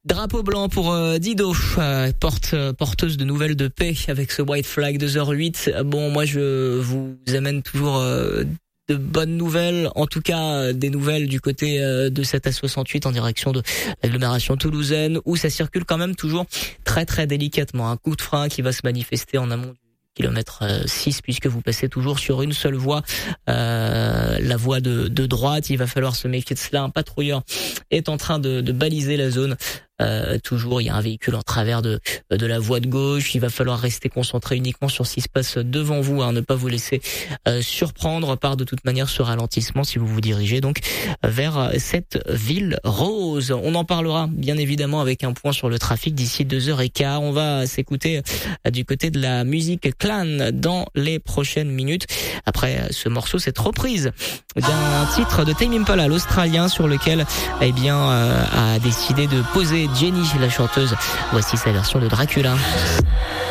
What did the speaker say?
Drapeau blanc pour Dido, porteuse de nouvelles de paix avec ce White Flag 2h08. Bon, moi je vous amène toujours de bonnes nouvelles, en tout cas des nouvelles du côté de cette A68 en direction de l'agglomération toulousaine, où ça circule quand même toujours très très délicatement. Un coup de frein qui va se manifester en amont du kilomètre 6, puisque vous passez toujours sur une seule voie, la voie de droite. Il va falloir se méfier de cela. Un patrouilleur est en train de baliser la zone. Toujours, il y a un véhicule en travers de la voie de gauche. Il va falloir rester concentré uniquement sur ce qui se passe devant vous, ne pas vous laisser surprendre par de toute manière ce ralentissement si vous vous dirigez donc vers cette ville rose. On en parlera bien évidemment avec un point sur le trafic d'ici 2h15. On va s'écouter du côté de la musique Clan dans les prochaines minutes. Après ce morceau, cette reprise d'un titre de Tame Impala, l'Australien, sur lequel a décidé de poser Jenny, la chanteuse. Voici sa version de Dracula.